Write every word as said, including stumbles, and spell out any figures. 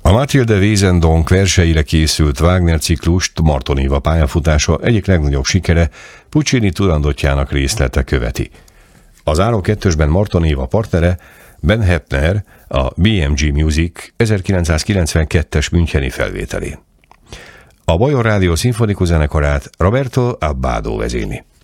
A Mathilde Wesendonck verseire készült Wagner ciklust Marton Éva pályafutása egyik legnagyobb sikere Puccini Turandotjának részlete követi. Az Áron kettősben Marton Éva partnere Ben Heppner, a bé em gé Music ezerkilencszázkilencvenkettes müncheni felvételén. A Bajor Rádió szimfonikus zenekarát Roberto Abbado vezényli.